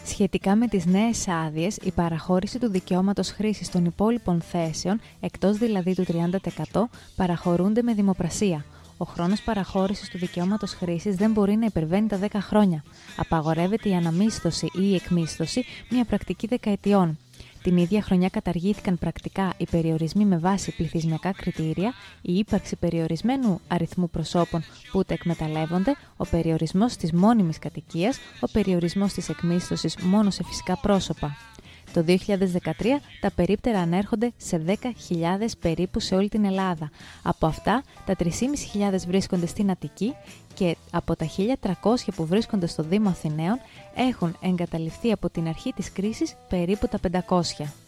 Σχετικά με τις νέες άδειες, η παραχώρηση του δικαιώματος χρήσης των υπόλοιπων θέσεων, εκτός δηλαδή του 30%, παραχωρούνται με δημοπρασία. Ο χρόνος παραχώρησης του δικαιώματος χρήσης δεν μπορεί να υπερβαίνει τα 10 χρόνια. Απαγορεύεται η αναμίσθωση ή η εκμίσθωση, μια πρακτική δεκαετιών. Την ίδια χρονιά καταργήθηκαν πρακτικά οι περιορισμοί με βάση πληθυσμιακά κριτήρια, η ύπαρξη περιορισμένου αριθμού προσώπων που τα εκμεταλλεύονται, ο περιορισμός της μόνιμης κατοικίας, ο περιορισμός της εκμίσθωσης μόνο σε φυσικά πρόσωπα. Το 2013 τα περίπτερα ανέρχονται σε 10.000 περίπου σε όλη την Ελλάδα. Από αυτά, τα 3.500 βρίσκονται στην Αττική και από τα 1.300 που βρίσκονται στο Δήμο Αθηναίων έχουν εγκαταλειφθεί από την αρχή της κρίσης περίπου τα 500.